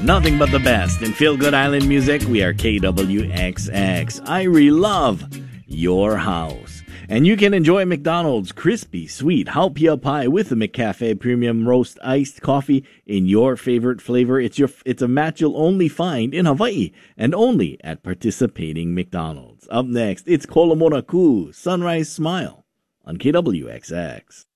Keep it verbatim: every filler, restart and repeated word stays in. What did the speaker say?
Nothing but the best in Feel Good Island music. We are K W X X. I re-love your house. And you can enjoy McDonald's crispy, sweet Haupia pie with the McCafe Premium Roast Iced Coffee in your favorite flavor. It's your it's a match you'll only find in Hawaii and only at participating McDonald's. Up next, it's Kolomonaku, Sunrise Smile on K W X X.